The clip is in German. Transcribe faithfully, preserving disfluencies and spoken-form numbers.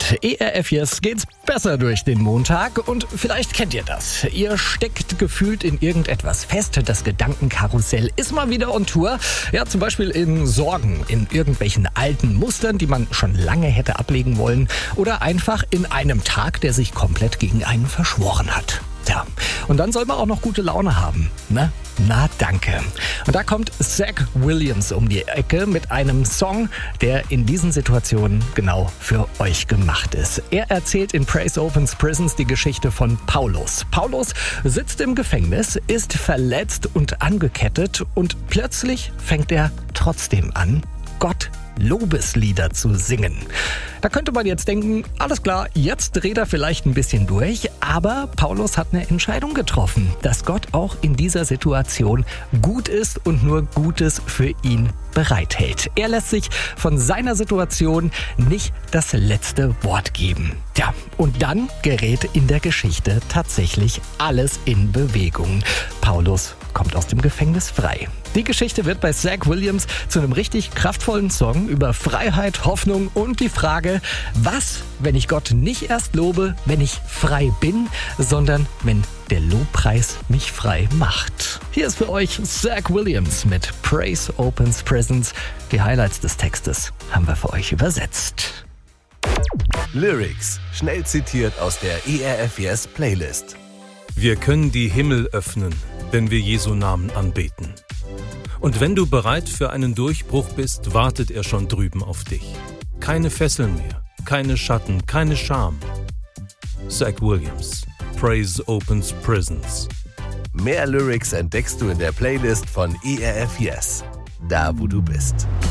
E R F Yes geht's besser durch den Montag und vielleicht kennt ihr das. Ihr steckt gefühlt in irgendetwas fest, das Gedankenkarussell ist mal wieder on Tour. Ja, zum Beispiel in Sorgen, in irgendwelchen alten Mustern, die man schon lange hätte ablegen wollen oder einfach in einem Tag, der sich komplett gegen einen verschworen hat. Tja, und dann soll man auch noch gute Laune haben, ne? Na danke. Und da kommt Zach Williams um die Ecke mit einem Song, der in diesen Situationen genau für euch gemacht ist. Er erzählt in Praise Opens Prisons die Geschichte von Paulus. Paulus sitzt im Gefängnis, ist verletzt und angekettet und plötzlich fängt er trotzdem an, Gott Lobeslieder zu singen. Da könnte man jetzt denken, alles klar, jetzt dreht er vielleicht ein bisschen durch, aber Paulus hat eine Entscheidung getroffen, dass Gott auch in dieser Situation gut ist und nur Gutes für ihn bereithält. Er lässt sich von seiner Situation nicht das letzte Wort geben. Ja, und dann gerät in der Geschichte tatsächlich alles in Bewegung. Paulus kommt aus dem Gefängnis frei. Die Geschichte wird bei Zach Williams zu einem richtig kraftvollen Song über Freiheit, Hoffnung und die Frage, was, wenn ich Gott nicht erst lobe, wenn ich frei bin, sondern wenn der Lobpreis mich frei macht. Hier ist für euch Zach Williams mit Praise Opens Prisons. Die Highlights des Textes haben wir für euch übersetzt. Lyrics, schnell zitiert aus der E R F Yes Playlist. Wir können die Himmel öffnen, wenn wir Jesu Namen anbeten. Und wenn du bereit für einen Durchbruch bist, wartet er schon drüben auf dich. Keine Fesseln mehr, keine Schatten, keine Scham. Zach Williams, Praise Opens Prisons. Mehr Lyrics entdeckst du in der Playlist von E R F Yes, da wo du bist.